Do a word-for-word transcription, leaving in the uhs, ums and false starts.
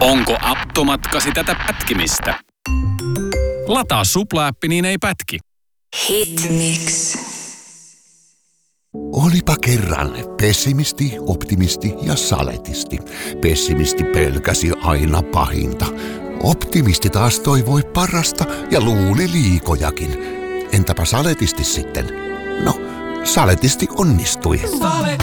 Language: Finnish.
Onko Aptomatkasi tätä pätkimistä? Lataa Supla-appi, niin ei pätki. Hitmix. Olipa kerran pessimisti, optimisti ja saletisti. Pessimisti pelkäsi aina pahinta. Optimisti taas toivoi parasta ja luuli liikojakin. Entäpä saletisti sitten? No, saletisti onnistui. Saletisti.